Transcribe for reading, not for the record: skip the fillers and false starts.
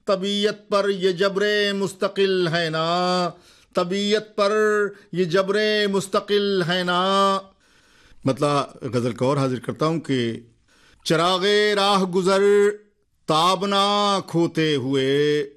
तबीयत पर ये जबरे मुस्तकिल है ना, तबीयत पर ये जबरे मुस्तकिल है ना। मतलब गज़ल को और हाजिर करता हूँ कि चरागे राह गुज़र ताबना खोते हुए,